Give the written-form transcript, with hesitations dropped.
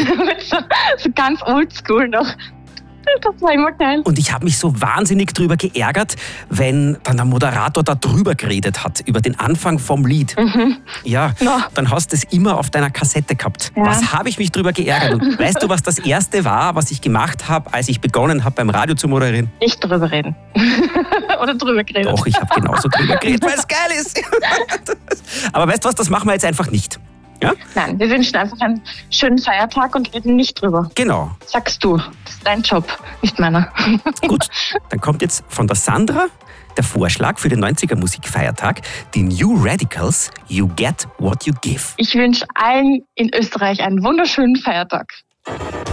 so ganz oldschool noch. Das war immer geil. Und ich habe mich so wahnsinnig drüber geärgert, wenn dann der Moderator da drüber geredet hat, über den Anfang vom Lied. Ja, dann hast du es immer auf deiner Kassette gehabt. Ja. Was habe ich mich drüber geärgert? Und weißt du, was das Erste war, was ich gemacht habe, als ich begonnen habe, beim Radio zu moderieren? Nicht drüber reden. Oder drüber geredet. Doch, ich habe genauso drüber geredet, weil es geil ist. Aber weißt du was, das machen wir jetzt einfach nicht. Ja? Nein, wir wünschen einfach einen schönen Feiertag und reden nicht drüber. Genau. Sagst du, das ist dein Job, nicht meiner. Gut, dann kommt jetzt von der Sandra der Vorschlag für den 90er Musikfeiertag, die New Radicals, You Get What You Give. Ich wünsche allen in Österreich einen wunderschönen Feiertag.